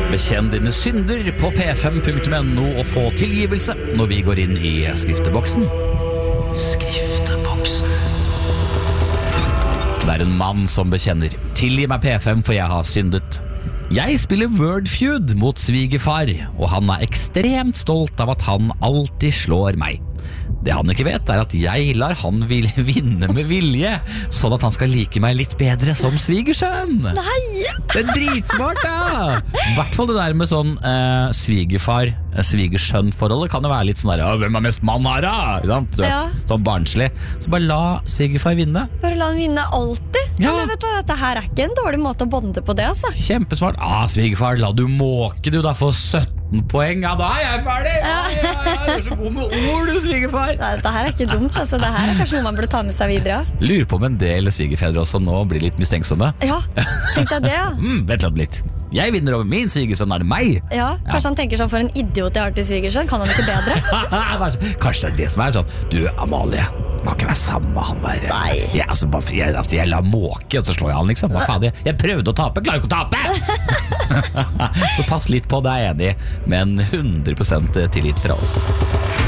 Bekjenn dine synder på p5.no og få tilgivelse når vi går inn i skrifteboksen. Skrifteboksen. Det en mann som bekjenner. Tilgi meg P5 for jeg har syndet. Jeg spiller Wordfeud mot svigerfar, og han ekstremt stolt av at han alltid slår meg. Det han ikke vet at jeg lar han vinne med vilje, sånn at han skal like meg litt bedre som svigersønn. Nei! Det dritsmart da! I hvert fall det der med sånn svigerfar, svigersønn-forholdet kan jo være litt sånn der, hvem mest mann her da? Sånn barnslig. Så bare la svigerfar vinne. Bare la han vinne alltid. Ja. Men vet du, dette her ikke en dårlig måte å bonde på det, altså. Kjempesmart. Svigerfar, la du måke du da for 17 poeng. Ja, da jeg ferdig. Ja, du så god med ord, du svigerfar. Nei, dette her ikke dumt, altså. Det her kanskje noe man burde ta med seg videre. Lurer på om en del svigerfedre også nå blir litt mistenksomme. Ja, tenk deg det, ja. Vent litt. Jeg vinner over min svigersønn, det meg? Ja, kanskje han tenker sånn, for en idiot jeg har til svigersønn, kan han ikke bedre? Kanskje det som sånn, du Amalie, kan ikke være sammen med han der. Nei. Jeg la måke, og så slår jeg han liksom. Hva faen, jeg prøvde å tape, klarer ikke å tape! Så pass litt på, det jeg enig i, men 100% tillit fra oss.